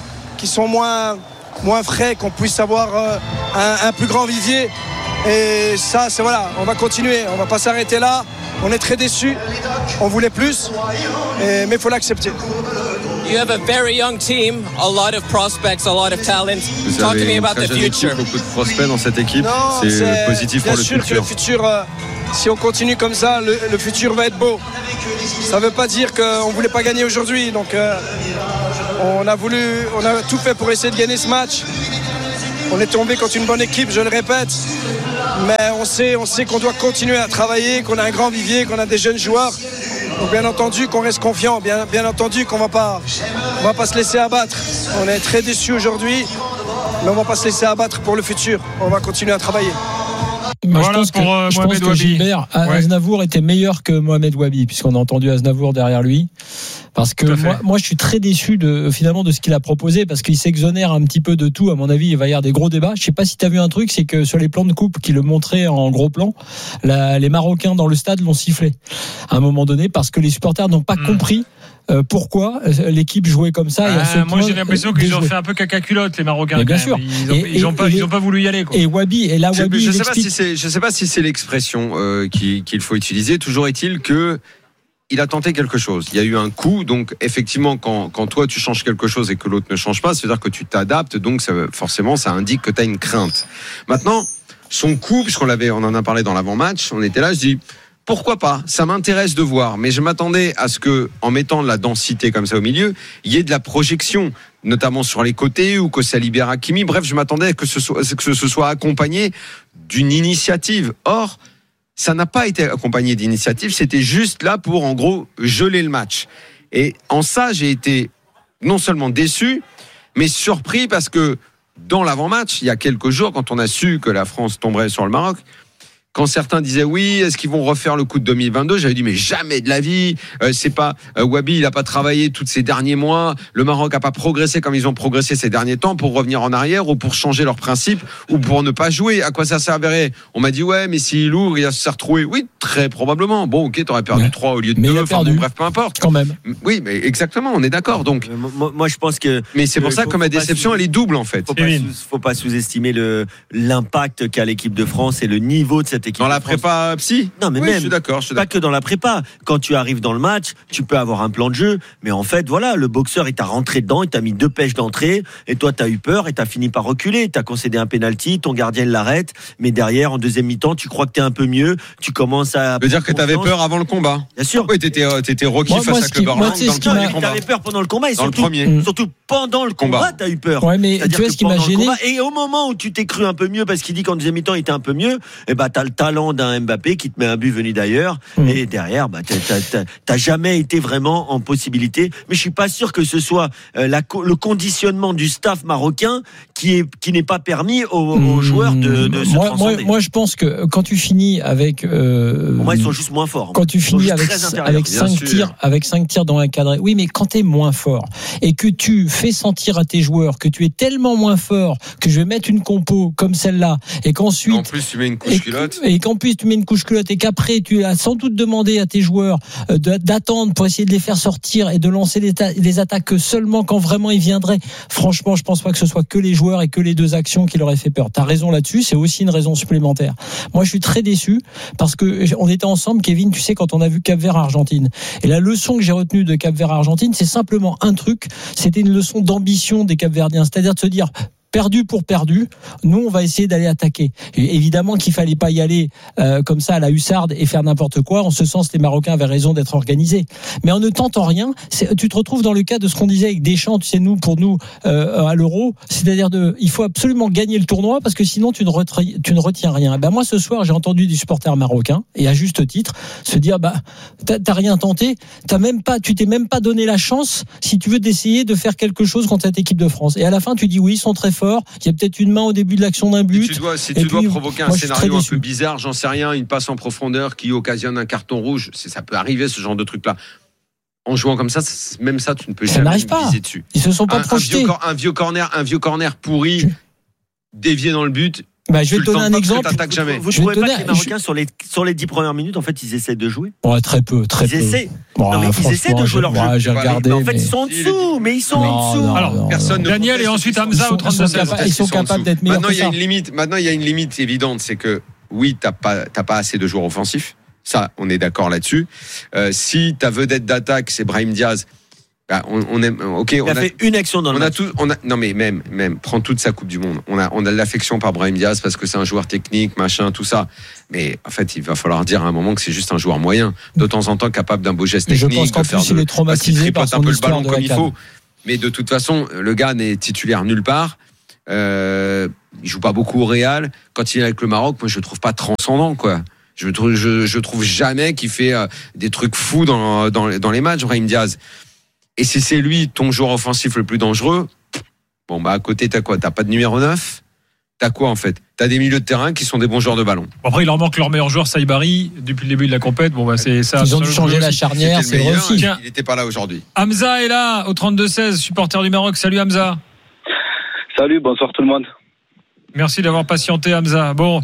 moins frais, qu'on puisse avoir un plus grand vivier. Et ça, c'est voilà, on va continuer, on va pas s'arrêter là. On est très déçus, on voulait plus, mais il faut l'accepter. You have a very young team, a lot of prospects, a lot of talent. Talk to me about the future. Beaucoup de prospects dans cette équipe. Non, c'est positif pour le futur. Bien sûr que le futur, si on continue comme ça, le futur va être beau. Ça ne veut pas dire qu'on ne voulait pas gagner aujourd'hui. Donc on a tout fait pour essayer de gagner ce match. On est tombé contre une bonne équipe, je le répète. Mais on sait qu'on doit continuer à travailler, qu'on a un grand vivier, qu'on a des jeunes joueurs. Donc bien entendu qu'on reste confiant, bien entendu qu'on va pas se laisser abattre. On est très déçus aujourd'hui, mais on va pas se laisser abattre pour le futur. On va continuer à travailler. Voilà je pense que Gilbert, Aznavour était meilleur que Mohamed Wabi, puisqu'on a entendu Aznavour derrière lui. Parce que moi, je suis très déçu finalement de ce qu'il a proposé, parce qu'il s'exonère un petit peu de tout. À mon avis, il va y avoir des gros débats. Je sais pas si tu as vu un truc, c'est que sur les plans de coupe qui le montraient en gros plan, les Marocains dans le stade l'ont sifflé à un moment donné, parce que les supporters n'ont pas compris pourquoi l'équipe jouait comme ça. Moi j'ai l'impression qu'ils ont fait un peu caca culotte, les Marocains. Bien sûr. Ils ont pas voulu y aller, quoi. Et Wabi, je sais pas si c'est l'expression qu'il faut utiliser. Toujours est-il que il a tenté quelque chose. Il y a eu un coup, donc effectivement, quand toi tu changes quelque chose et que l'autre ne change pas, c'est-à-dire que tu t'adaptes, donc forcément ça indique que tu as une crainte. Maintenant, son coup, puisqu'on en a parlé dans l'avant-match, on était là, je dis pourquoi pas, ça m'intéresse de voir, mais je m'attendais à ce que, en mettant de la densité comme ça au milieu, il y ait de la projection, notamment sur les côtés, ou que ça libère Hakimi. Bref, je m'attendais que ce soit accompagné d'une initiative. Or, ça n'a pas été accompagné d'initiative, c'était juste là pour, en gros, geler le match. Et en ça, j'ai été non seulement déçu, mais surpris, parce que dans l'avant-match, il y a quelques jours, quand on a su que la France tomberait sur le Maroc, quand certains disaient oui, est-ce qu'ils vont refaire le coup de 2022, j'avais dit mais jamais de la vie. C'est pas Wabi, il a pas travaillé tous ces derniers mois. Le Maroc a pas progressé comme ils ont progressé ces derniers temps pour revenir en arrière ou pour changer leurs principes ou pour ne pas jouer. À quoi ça servirait? On m'a dit ouais, mais s'il ouvre, il va se retrouver. Oui, très probablement. Bon, ok, t'aurais perdu 3 au lieu de 2. Enfin, bon, bref, peu importe. Quand même. Oui, mais exactement, on est d'accord. Donc, moi, je pense que. Mais c'est pour ça que ma déception, elle est double en fait. Faut pas sous-estimer l'impact qu'a l'équipe de France et le niveau de cette équipe. Dans la prépa psy. Non, mais oui, même. Je suis d'accord. Pas que dans la prépa. Quand tu arrives dans le match, tu peux avoir un plan de jeu, mais en fait, voilà, le boxeur, il t'a rentré dedans, il t'a mis 2 pêches d'entrée, et toi, t'as eu peur et t'as fini par reculer. T'as concédé un penalty, ton gardien l'arrête, mais derrière, en deuxième mi-temps, tu crois que t'es un peu mieux, tu commences à. Ça veut dire que t'avais peur avant le combat. Bien sûr. Oui, t'étais Rocky face à Clubberland dans le premier combat. T'avais peur pendant le combat et surtout pendant le combat, t'as eu peur. Ouais, mais tu vois ce qui m'a gêné. Et au moment où tu t'es cru un peu mieux, parce qu'il dit qu'en deuxième mi-temps, il était un peu mieux, et bah, t'as le talent d'un Mbappé qui te met un but venu d'ailleurs, et derrière, bah, t'as jamais été vraiment en possibilité. Mais je suis pas sûr que ce soit le conditionnement du staff marocain qui n'est pas permis aux joueurs de se transcender. Moi, je pense que quand tu finis avec, pour moi, ils sont juste moins forts. Quand tu finis avec 5 tirs dans un cadre, oui, mais quand t'es moins fort et que tu fais sentir à tes joueurs que tu es tellement moins fort que je vais mettre une compo comme celle-là, et qu'ensuite, en plus tu mets une couche culotte, et qu'en plus tu mets une couche culotte, et qu'après tu as sans doute demandé à tes joueurs d'attendre pour essayer de les faire sortir et de lancer les attaques seulement quand vraiment ils viendraient. Franchement, je pense pas que ce soit que les joueurs et que les 2 actions qui leur aient fait peur. T'as raison là-dessus, c'est aussi une raison supplémentaire. Moi, je suis très déçu parce que on était ensemble, Kevin, tu sais, quand on a vu Cap-Vert-Argentine. Et la leçon que j'ai retenue de Cap-Vert-Argentine, c'est simplement un truc, c'était une leçon d'ambition des Cap-Verdiens, c'est-à-dire de se dire perdu pour perdu, nous on va essayer d'aller attaquer. Et évidemment qu'il fallait pas y aller comme ça à la hussarde et faire n'importe quoi. En ce sens, les Marocains avaient raison d'être organisés. Mais en ne tentant rien, tu te retrouves dans le cas de ce qu'on disait avec Deschamps, tu sais, pour nous à l'Euro, c'est-à-dire il faut absolument gagner le tournoi parce que sinon tu ne retiens rien. Et ben moi ce soir j'ai entendu des supporters marocains, et à juste titre, se dire t'as rien tenté, tu t'es même pas donné la chance, si tu veux, d'essayer de faire quelque chose contre cette équipe de France. Et à la fin tu dis oui, ils sont très forts, il y a peut-être une main au début de l'action d'un but. Si tu dois provoquer un scénario un peu bizarre, j'en sais rien, une passe en profondeur qui occasionne un carton rouge, ça peut arriver, ce genre de truc-là. en jouant comme ça, même ça, tu ne peux jamais viser dessus. Ils se sont pas projetés. Un vieux corner pourri, dévié dans le but. Je vais te donner un exemple. Vous ne trouvez pas que les Marocains, sur les 10 premières minutes, en fait, ils essaient de jouer? Très peu. Ils essaient. Ils essaient de jouer leur jeu. J'ai regardé. En fait, ils sont en dessous. Mais ils sont en dessous. Alors, personne Daniel et ensuite Hamza au 32-16. Ils sont capables d'être meilleurs. Maintenant, il y a une limite évidente. C'est que, oui, t'as pas assez de joueurs offensifs. Ça, on est d'accord là-dessus. Si ta vedette d'attaque, c'est Brahim Diaz, on aime. Ok, il a fait une action dans le match. Non, mais même, prends toute sa Coupe du Monde. On a de l'affection par Brahim Diaz parce que c'est un joueur technique, machin, tout ça. Mais en fait, il va falloir dire à un moment que c'est juste un joueur moyen, de temps en temps capable d'un beau geste technique. Je pense qu'en plus, il est traumatisé par son histoire de la CAN. Mais de toute façon, le gars n'est titulaire nulle part. Il joue pas beaucoup au Real. Quand il est avec le Maroc, moi, je le trouve pas transcendant, quoi. Je trouve jamais qu'il fait des trucs fous dans les matchs, Brahim Diaz. Et si c'est lui, ton joueur offensif le plus dangereux, à côté, t'as quoi? T'as pas de numéro 9? T'as quoi, en fait? T'as des milieux de terrain qui sont des bons joueurs de ballon. Après, il leur manque leur meilleur joueur, Saïbari, depuis le début de la compète. C'est ça. Ils ont dû changer la charnière, c'est vrai aussi. Il n'était pas là aujourd'hui. Hamza est là, au 32-16, supporter du Maroc. Salut, Hamza. Salut, bonsoir tout le monde. Merci d'avoir patienté, Hamza. Bon,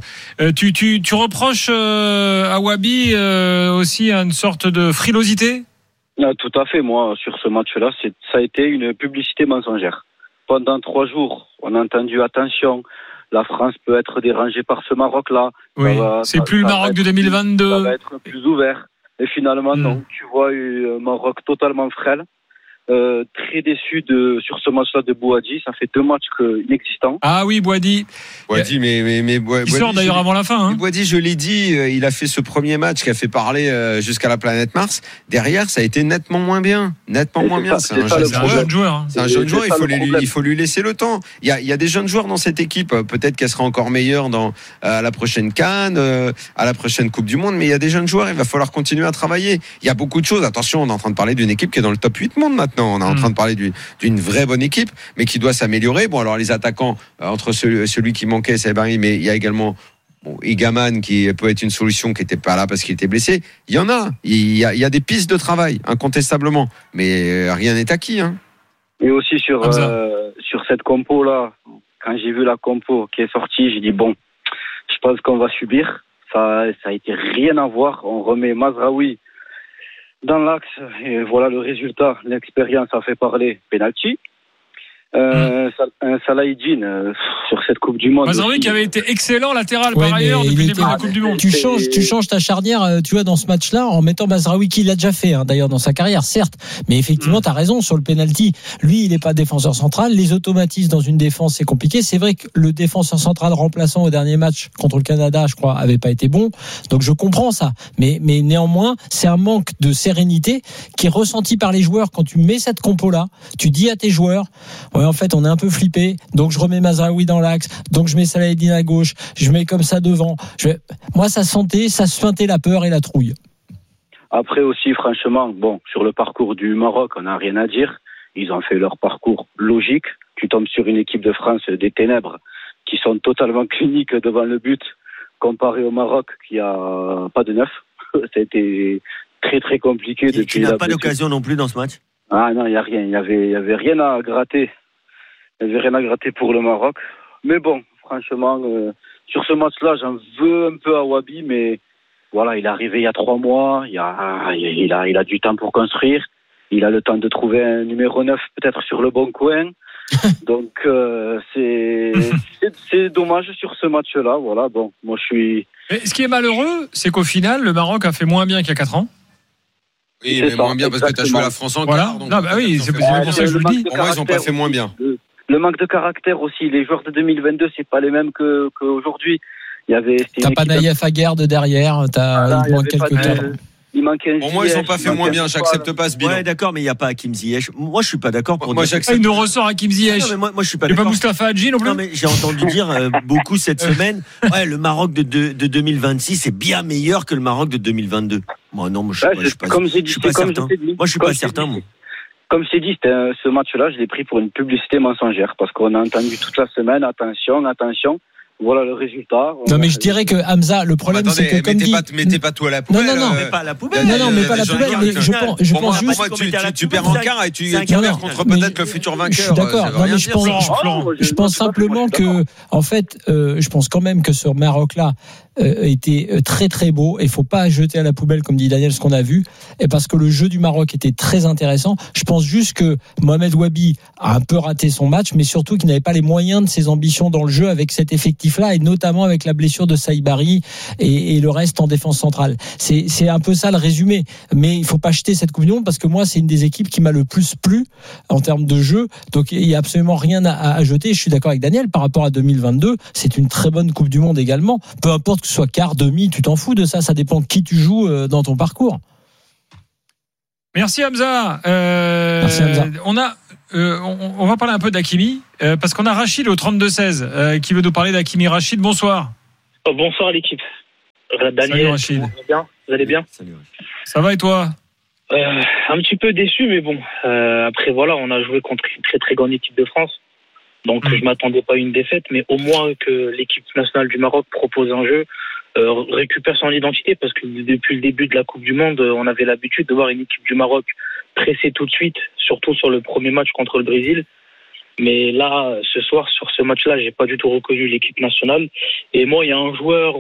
tu reproches à Wabi aussi une sorte de frilosité? Tout à fait. Moi, sur ce match-là, ça a été une publicité mensongère. Pendant 3 jours, on a entendu attention, la France peut être dérangée par ce Maroc-là. Oui, c'est plus le Maroc de 2022. Ça va être plus ouvert. Et finalement, non. Tu vois un Maroc totalement frêle. Très déçu sur ce match-là de Bouhadji. Ça fait 2 matchs inexistants. Ah oui, Bouhadji, mais il sort d'ailleurs avant la fin. Bouhadji, je l'ai dit, il a fait ce premier match qui a fait parler jusqu'à la planète Mars. Derrière, ça a été nettement moins bien. C'est un jeune joueur. C'est un jeune joueur. Il faut lui laisser le temps. Il y a des jeunes joueurs dans cette équipe. Peut-être qu'elle sera encore meilleure à la prochaine CAN, à la prochaine Coupe du Monde. Mais il y a des jeunes joueurs. Il va falloir continuer à travailler. Il y a beaucoup de choses. Attention, on est en train de parler d'une équipe qui est dans le top 8 monde maintenant. On est en train de parler d'une vraie bonne équipe, mais qui doit s'améliorer. Bon, alors les attaquants, entre celui qui manquait, c'est Barry, mais il y a également Egaman qui peut être une solution, qui n'était pas là parce qu'il était blessé. Il y en a. Il y a des pistes de travail, incontestablement, mais rien n'est acquis. Et aussi sur cette compo-là, quand j'ai vu la compo qui est sortie, j'ai dit bon, je pense qu'on va subir. Ça a été rien à voir. On remet Mazraoui dans l'axe, et voilà le résultat. L'expérience a fait parler. Penalty. Salah Eddine sur cette Coupe du Monde. Mazraoui qui avait été excellent latéral par ailleurs depuis le début de la Coupe du Monde. Tu changes ta charnière, tu vois, dans ce match-là, en mettant Mazraoui, qui l'a déjà fait, d'ailleurs, dans sa carrière, certes. Mais effectivement, t'as raison sur le penalty. Lui, il n'est pas défenseur central. Les automatismes dans une défense, c'est compliqué. C'est vrai que le défenseur central remplaçant au dernier match contre le Canada, je crois, avait pas été bon. Donc je comprends ça. Mais néanmoins, c'est un manque de sérénité qui est ressenti par les joueurs quand tu mets cette compo-là. Tu dis à tes joueurs, en fait, on est un peu flippé, donc je remets Mazraoui dans l'axe, donc je mets Salah Eddine à gauche, je mets comme ça devant. Moi, ça se feintait la peur et la trouille. Après aussi, franchement, sur le parcours du Maroc, on n'a rien à dire. Ils ont fait leur parcours logique. Tu tombes sur une équipe de France des ténèbres qui sont totalement cliniques devant le but, comparé au Maroc qui a pas de neuf. Ça a été très très compliqué. Et tu n'as pas d'occasion non plus dans ce match? Ah non, il n'y a rien. Il y avait rien à gratter. Il n'y avait rien à gratter pour le Maroc. Mais bon, franchement, sur ce match-là, j'en veux un peu à Wabi, mais voilà, il est arrivé il y a 3 mois. Il a du temps pour construire. Il a le temps de trouver un numéro 9 peut-être sur le bon coin. Donc, c'est dommage sur ce match-là. Voilà, moi je suis... Mais ce qui est malheureux, c'est qu'au final, le Maroc a fait moins bien qu'il y a 4 ans. Oui, mais moins bien parce que tu as joué la France en quart. Non, oui, c'est pour ça que je vous le dis. Pour moi, ils n'ont pas fait moins bien. Le manque de caractère aussi. Les joueurs de 2022, c'est pas les mêmes qu'aujourd'hui. T'as pas Naïef Aguerd derrière. Il manque quelques temps. Pour moi, ils n'ont pas fait moins bien. J'accepte pas ce bilan. Ouais, d'accord, mais il n'y a pas Hakim Ziyech. Moi, je suis pas d'accord pour dire. Il nous ressort Hakim Ziyech. Moi, je suis pas d'accord. Et pas Moustapha Hadji non plus. Non, mais j'ai entendu dire beaucoup cette semaine. Ouais, le Maroc de 2026 est bien meilleur que le Maroc de 2022. Moi, non, je suis pas certain. Moi, je suis pas certain. Comme c'est dit, ce match-là, je l'ai pris pour une publicité mensongère parce qu'on a entendu toute la semaine, attention. voilà le résultat. Non, mais je dirais que Hamza, le problème, c'est que comme mettez pas tout à la poubelle. Non, mais pas à la poubelle. Non, mais pas à la poubelle. Mais je pense juste. Pour moi, tu perds en quart et tu perds contre peut-être le futur vainqueur. Je suis d'accord. Non, mais je pense simplement que, en fait, je pense quand même que ce Maroc-là était très très beau et il faut pas jeter à la poubelle, comme dit Daniel, ce qu'on a vu, et parce que le jeu du Maroc était très intéressant. Je pense juste que Mohamed Wabi a un peu raté son match, mais surtout qu'il n'avait pas les moyens de ses ambitions dans le jeu avec cet effectif-là, et notamment avec la blessure de Saïbari et le reste en défense centrale. C'est un peu ça le résumé, mais il faut pas jeter cette Coupe du Monde, parce que moi c'est une des équipes qui m'a le plus plu en termes de jeu, donc il y a absolument rien à jeter. Je suis d'accord avec Daniel par rapport à 2022, c'est une très bonne Coupe du Monde également, peu importe que ce soit quart, demi, tu t'en fous de ça, ça dépend de qui tu joues dans ton parcours. Merci Hamza. Merci Hamza. On va parler un peu d'Hakimi, parce qu'on a Rachid au 32-16 qui veut nous parler d'Hakimi. Rachid, bonsoir. Bonsoir l'équipe. Daniel, salut Rachid. Vous allez bien? Salut Rachid. Ça va et toi? Un petit peu déçu, mais bon. Après voilà, on a joué contre une très très grande équipe de France. Donc je m'attendais pas à une défaite, mais au moins que l'équipe nationale du Maroc propose un jeu, récupère son identité, parce que depuis le début de la Coupe du Monde, on avait l'habitude de voir une équipe du Maroc presser tout de suite, surtout sur le premier match contre le Brésil. Mais là, ce soir, sur ce match-là, j'ai pas du tout reconnu l'équipe nationale. Et moi, il y a un joueur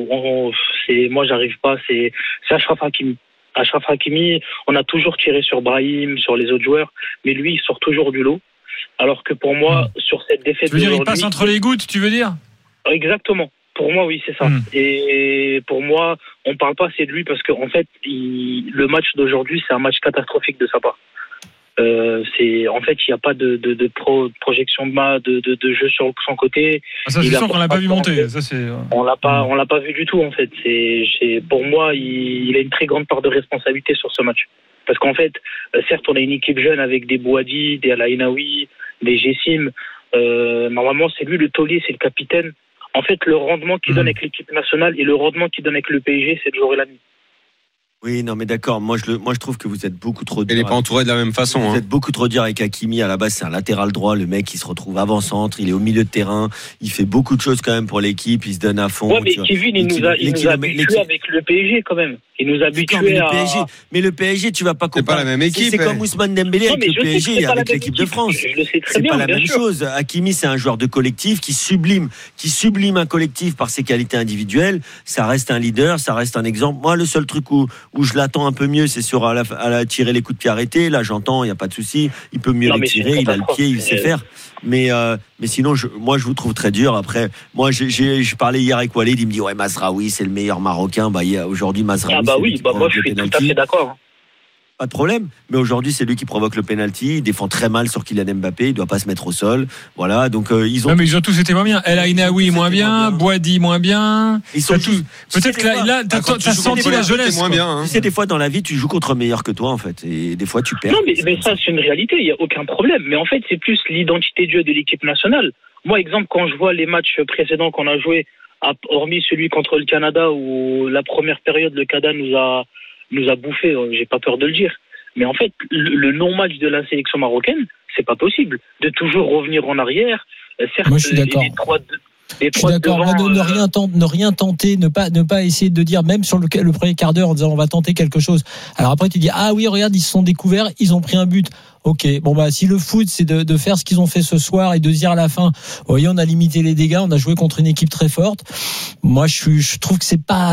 moi j'arrive pas, c'est Achraf Hakimi. Achraf Hakimi, on a toujours tiré sur Brahim, sur les autres joueurs, mais lui, il sort toujours du lot. Alors que pour moi, sur cette défaite, tu veux dire, il passe entre les gouttes, tu veux dire? Exactement. Pour moi, oui, c'est ça. Et pour moi, on parle pas assez de lui, parce qu'en fait, le match d'aujourd'hui, c'est un match catastrophique de sa part. En fait, il n'y a pas de projection de jeu sur son côté. Ça, c'est sûr qu'on l'a pas vu monter. Ça, c'est... On l'a pas vu du tout, en fait. Pour moi, il a une très grande part de responsabilité sur ce match. Parce qu'en fait, certes, on a une équipe jeune avec des Bouhaddi, des Alainaoui, des Gessim. Normalement, c'est lui le taulier, c'est le capitaine. En fait, le rendement qu'il donne avec l'équipe nationale et le rendement qu'il donne avec le PSG, c'est le jour et la nuit. Oui, non, mais d'accord. Moi, je trouve que vous êtes beaucoup trop dur. Il n'est pas entouré de la même façon. Vous êtes beaucoup trop dur avec Hakimi. À la base, c'est un latéral droit. Le mec, il se retrouve avant-centre. Il est au milieu de terrain. Il fait beaucoup de choses quand même pour l'équipe. Il se donne à fond. Ouais, mais Kevin, il nous a habitués avec le PSG quand même. Il nous a habitués à... Mais le PSG, tu vas pas comparer. C'est pas la même équipe. C'est comme Ousmane Dembélé avec le PSG, avec l'équipe de France. Je le sais très bien. C'est pas la même chose. Hakimi, c'est un joueur de collectif qui sublime un collectif par ses qualités individuelles. Ça reste un leader, ça reste un exemple. Moi, le seul truc où je l'attends un peu mieux, c'est sur à la tirer les coups de pied arrêtés. Là, j'entends, il y a pas de souci. Il peut mieux les tirer. Il a le pied, il sait faire. Mais sinon, moi, je vous trouve très dur. Après, moi, je parlais hier avec Walid. Il me dit, ouais, Mazraoui, c'est le meilleur Marocain. Aujourd'hui, Mazraoui. Moi, je suis tout à fait d'accord. Pas de problème, mais aujourd'hui c'est lui qui provoque le penalty. Il défend très mal sur Kylian Mbappé. Il doit pas se mettre au sol. Voilà, donc ils ont. Non, mais ils ont tous été moins bien. El Ainaoui moins bien, Bouhaddi moins bien. Ils sont tous. Peut-être que là, t'as senti la jeunesse. Moins bien. Tu sais, des fois dans la vie, tu joues contre meilleur que toi en fait, et des fois tu perds. Non, mais ça c'est une réalité. Il y a aucun problème. Mais en fait, c'est plus l'identité de jeu de l'équipe nationale. Moi, exemple, quand je vois les matchs précédents qu'on a joués, hormis celui contre le Canada où la première période le Canada nous a bouffé, j'ai pas peur de le dire. Mais en fait, le non-match de la sélection marocaine, c'est pas possible. De toujours revenir en arrière. Certes, moi, je suis d'accord. Je suis d'accord. Ne rien tenter, ne pas essayer de dire, même sur le premier quart d'heure, en disant on va tenter quelque chose. Alors après, tu dis, ah oui, regarde, ils se sont découverts, ils ont pris un but. Ok, bon bah si le foot c'est de faire ce qu'ils ont fait ce soir et de dire à la fin, vous voyez, on a limité les dégâts, on a joué contre une équipe très forte. Moi je trouve que c'est pas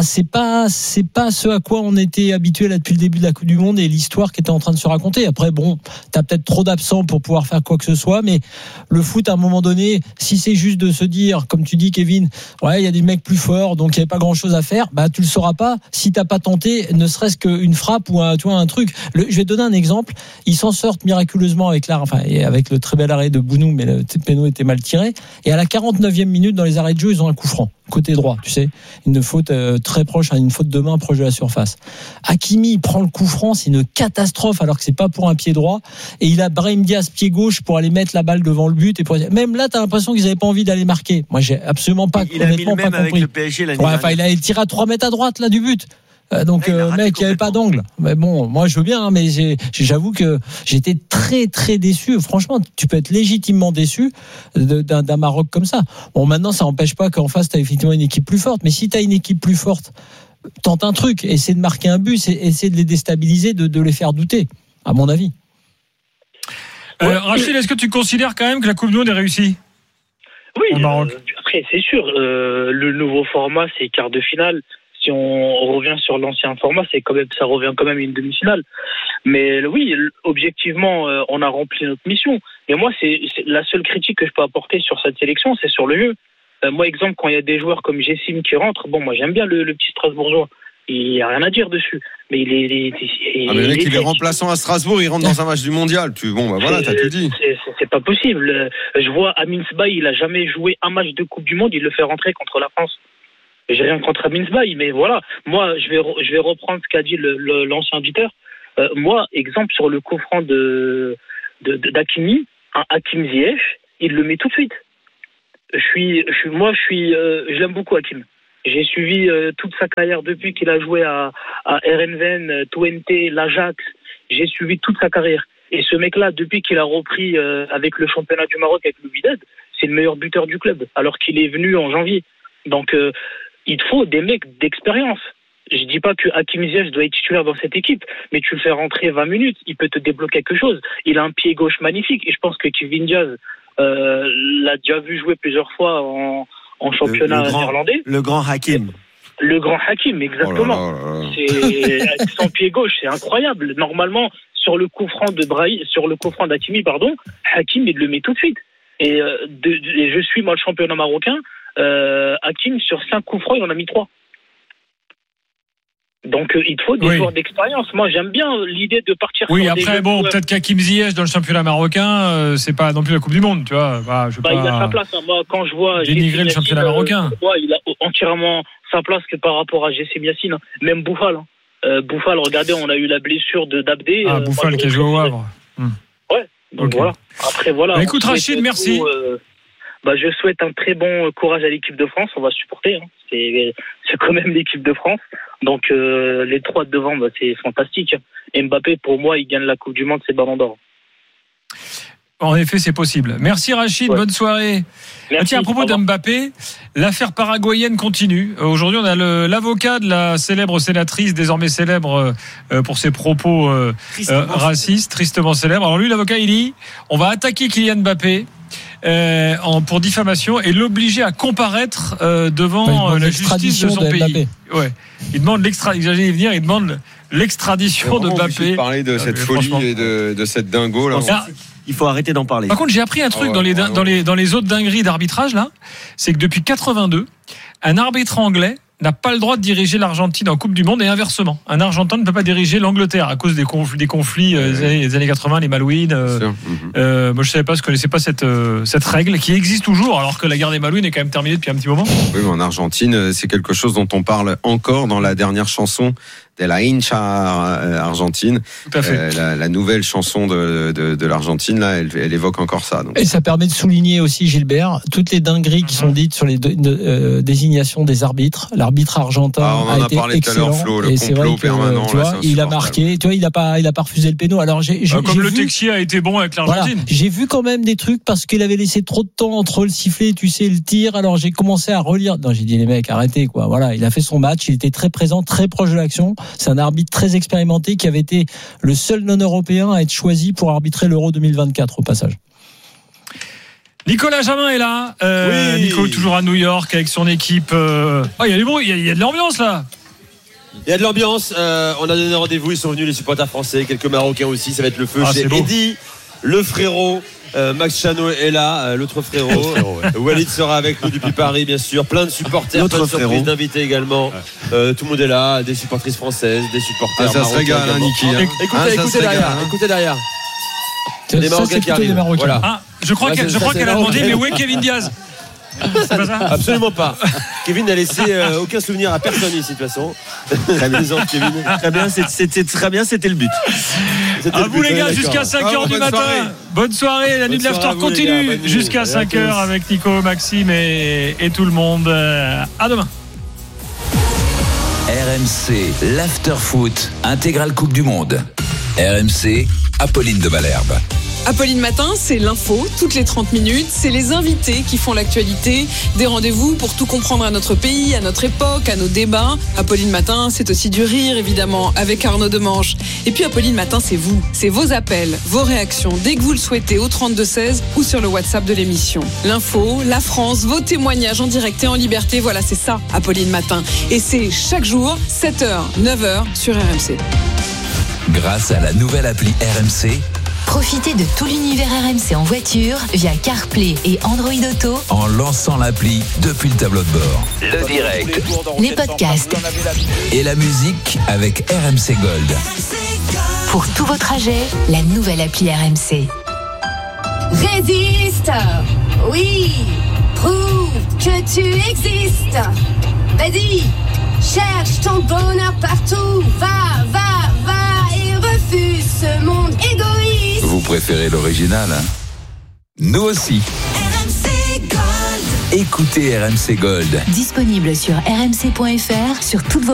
ce à quoi on était habitué là depuis le début de la Coupe du Monde et l'histoire qui était en train de se raconter. Après bon, t'as peut-être trop d'absents pour pouvoir faire quoi que ce soit, mais le foot à un moment donné, si c'est juste de se dire, comme tu dis Kevin, ouais il y a des mecs plus forts donc il y avait pas grand chose à faire, bah tu le sauras pas si t'as pas tenté ne serait-ce qu'une frappe ou un truc. Je vais te donner un exemple, ils s'en sortent miraculeusement avec le très bel arrêt de Bounou, mais le péno était mal tiré. Et à la 49e minute, dans les arrêts de jeu, ils ont un coup franc, côté droit, tu sais. Une faute très proche, une faute de main proche de la surface. Hakimi, il prend le coup franc, c'est une catastrophe, alors que c'est pas pour un pied droit. Et il a Brahim Diaz pied gauche pour aller mettre la balle devant le but. Même là, t'as l'impression qu'ils avaient pas envie d'aller marquer. Moi, j'ai absolument pas, honnêtement, pas compris. Avec le PSG, il a tiré à 3 mètres à droite, là, du but. Donc, mec, il n'y avait pas d'angle. Mais bon, moi, je veux bien, hein, mais j'avoue que j'étais très, très déçu. Franchement, tu peux être légitimement déçu d'un Maroc comme ça. Bon, maintenant, ça n'empêche pas qu'en face, tu as effectivement une équipe plus forte. Mais si tu as une équipe plus forte, tente un truc, essaie de marquer un but, essaie de les déstabiliser, de les faire douter, à mon avis. Rachid, est-ce que tu considères quand même que la Coupe du Monde est réussie? Oui, après, c'est sûr. Le nouveau format, c'est quart de finale. Si on revient sur l'ancien format, ça revient quand même à une demi-finale. Mais oui, objectivement, on a rempli notre mission. Mais moi, c'est la seule critique que je peux apporter sur cette sélection, c'est sur le jeu. Moi, exemple, quand il y a des joueurs comme Jessim qui rentrent, bon, moi j'aime bien le petit Strasbourgeois. Il n'y a rien à dire dessus. Mais le mec, il est remplaçant à Strasbourg, il rentre dans un match du mondial. Voilà, t'as tout dit. C'est pas possible. Je vois Amin Sbaï, il a jamais joué un match de Coupe du Monde, il le fait rentrer contre la France. J'ai rien contre Amin Sbaï, mais voilà. Moi, je vais reprendre ce qu'a dit l'ancien auditeur. Moi, exemple, sur le coup franc d'Hakimi, un Hakim Ziyech, il le met tout de suite. Je l'aime beaucoup, Hakim. J'ai suivi toute sa carrière depuis qu'il a joué à Heerenveen, Twente, l'Ajax. J'ai suivi toute sa carrière. Et ce mec-là, depuis qu'il a repris avec le championnat du Maroc avec le Wydad, c'est le meilleur buteur du club, alors qu'il est venu en janvier. Donc, il faut des mecs d'expérience. Je dis pas que Hakim Ziyech doit être titulaire dans cette équipe, mais tu le fais rentrer 20 minutes, il peut te débloquer quelque chose. Il a un pied gauche magnifique, et je pense que Kevin Diaz l'a déjà vu jouer plusieurs fois en championnat néerlandais. Le grand Hakim. Le grand Hakim, exactement. Oh là. C'est son pied gauche, c'est incroyable. Normalement, sur le coup franc d'Hakimi, Hakim, il le met tout de suite. Et je suis moi le championnat marocain. Hakim, sur 5 coups francs, il en a mis 3. Donc il faut des joueurs d'expérience. Moi j'aime bien l'idée de partir. Oui, après peut-être qu'Hakim Ziyech dans le championnat marocain, c'est pas non plus la Coupe du Monde, tu vois. Il a sa place. Hein. Moi quand je vois dénigrer le championnat marocain, il a entièrement sa place que par rapport à Jessim Yassine. Hein. Même Bouffal. Bouffal, regardez, on a eu la blessure d'Abdé. Bouffal qui a joué au Havre. Ouais. Donc voilà. Après voilà. Écoute Rachid, merci. Je souhaite un très bon courage à l'équipe de France. On va supporter. Hein. C'est quand même l'équipe de France. Donc les 3 devant, c'est fantastique. Et Mbappé, pour moi, il gagne la Coupe du Monde, c'est Ballon d'Or. En effet, c'est possible. Merci Rachid, bonne soirée. Tiens, à propos de Mbappé, l'affaire paraguayenne continue. Aujourd'hui, on a l'avocat de la célèbre sénatrice, désormais célèbre pour ses propos racistes, tristement célèbre. Alors lui, l'avocat, il dit, on va attaquer Kylian Mbappé pour diffamation et l'obliger à comparaître devant la justice de son pays. Ouais. Il demande l'extradition de Mbappé. De parler de cette folie et de cette dingo là. Il faut arrêter d'en parler. Par contre, j'ai appris un truc dans les autres dingueries d'arbitrage là, c'est que depuis 82, un arbitre anglais n'a pas le droit de diriger l'Argentine en Coupe du Monde et inversement. Un Argentin ne peut pas diriger l'Angleterre à cause des conflits des années 80, les Malouines. Moi, je connaissais pas cette règle qui existe toujours, alors que la guerre des Malouines est quand même terminée depuis un petit moment. Oui, mais en Argentine, c'est quelque chose dont on parle encore dans la dernière chanson de la hincha argentine. Tout à fait. La nouvelle chanson de l'Argentine, là, elle évoque encore ça. Donc. Et ça permet de souligner aussi, Gilbert, toutes les dingueries qui sont dites sur les désignations des arbitres. L'arbitre argentin a été excellent. Flo, le complot permanent. Tu vois, il a marqué. Tu vois, il a pas refusé le péno. Alors comme le Texier a été bon avec l'Argentine. Voilà, j'ai vu quand même des trucs parce qu'il avait laissé trop de temps entre le sifflet, tu sais, le tir. Alors j'ai commencé à relire. Non, j'ai dit les mecs, arrêtez quoi. Voilà, il a fait son match. Il était très présent, très proche de l'action. C'est un arbitre très expérimenté qui avait été le seul non-européen à être choisi pour arbitrer l'Euro 2024 au passage. Nicolas Jamin est là. Oui. Nico toujours à New York avec son équipe. Il y a du bruit, il y a de l'ambiance là. Il y a de l'ambiance. On a donné rendez-vous. Ils sont venus les supporters français, quelques Marocains aussi. Ça va être le feu. C'est Eddy, le frérot. Max Chano est là, l'autre frérot. Walid sera avec nous depuis Paris, bien sûr. Plein de supporters, plein de surprises d'invités également. Tout le monde est là, des supportrices françaises, des supporters ça se régale, Niki. Écoutez derrière. Des Marocains qui arrivent. Voilà. Je crois qu'elle a demandé, mais où est Kevin Diaz? C'est pas ça? Absolument pas. Kevin n'a laissé aucun souvenir à personne ici de toute façon. Très bien, c'était le but. À vous les gars, jusqu'à 5h du matin. Bonne soirée, la nuit de l'after continue jusqu'à 5h avec Nico, Maxime et tout le monde. À demain. RMC, l'after-foot, intégrale Coupe du Monde. RMC, Apolline de Malherbe. Apolline Matin, c'est l'info, toutes les 30 minutes. C'est les invités qui font l'actualité. Des rendez-vous pour tout comprendre à notre pays, à notre époque, à nos débats. Apolline Matin, c'est aussi du rire, évidemment, avec Arnaud Demanche. Et puis Apolline Matin, c'est vous. C'est vos appels, vos réactions, dès que vous le souhaitez, au 32-16 ou sur le WhatsApp de l'émission. L'info, la France, vos témoignages en direct et en liberté. Voilà, c'est ça, Apolline Matin. Et c'est chaque jour, 7h, 9h sur RMC. Grâce à la nouvelle appli RMC, profitez de tout l'univers RMC en voiture via CarPlay et Android Auto en lançant l'appli depuis le tableau de bord. Le direct, les podcasts et la musique avec RMC Gold. Pour tous vos trajets, la nouvelle appli RMC. Résiste, oui, prouve que tu existes. Vas-y, cherche ton bonheur partout, va et refuse ce monde égoïste. Vous préférez l'original, hein? Nous aussi. RMC Gold. Écoutez RMC Gold. Disponible sur rmc.fr, sur toutes vos